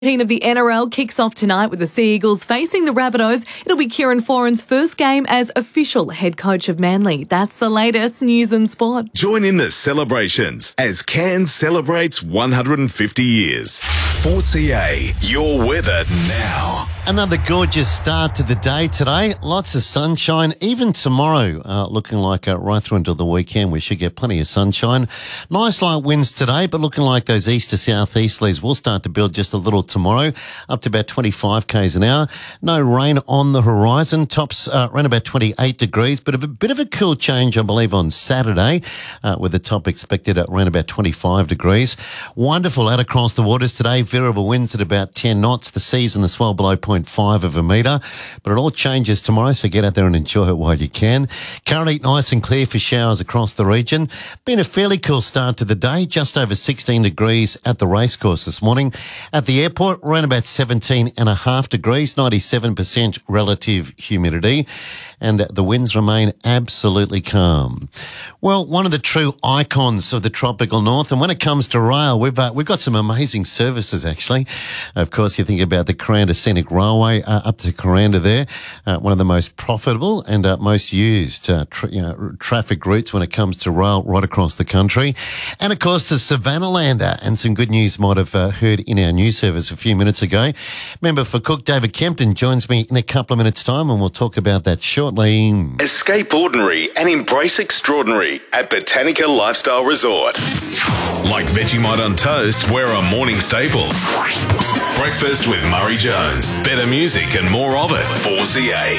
Of the NRL kicks off tonight with the Sea Eagles facing the Rabbitohs. It'll be Kieran Foran's first game as official head coach of Manly. That's the latest news and sport. Join in the celebrations as Cairns celebrates 150 years. 4CA, your weather now. Another gorgeous start to the day today. Lots of sunshine. Even tomorrow, looking like right through until the weekend, we should get plenty of sunshine. Nice light winds today, but looking like those east to southeasterlies will start to build just a little tomorrow, up to about 25 k's an hour. No rain on the horizon. Tops around about 28 degrees, but a bit of a cool change, I believe, on Saturday, with the top expected at around about 25 degrees. Wonderful out across the waters today. Variable winds at about 10 knots. The seas and the swell below 0.5 of a metre, but it all changes tomorrow, so get out there and enjoy it while you can. Currently nice and clear for showers across the region. Been a fairly cool start to the day, just over 16 degrees at the racecourse this morning. At the airport, around about 17.5 degrees, 97% relative humidity, and the winds remain absolutely calm. Well, one of the true icons of the tropical north, and when it comes to rail, we've got some amazing services actually. Of course, you think about the Kuranda Scenic Railway up to Kuranda there, one of the most profitable and most used traffic routes when it comes to rail right across the country. And of course, the Savannah-lander, and some good news might have heard in our news service a few minutes ago. Member for Cook, David Kempton, joins me in a couple of minutes' time, and we'll talk about that shortly. Escape ordinary and embrace extraordinary at Botanica Lifestyle Resort. Like Vegemite on toast, we're a morning staple. Breakfast with Murray Jones. Better music and more of it. 4CA.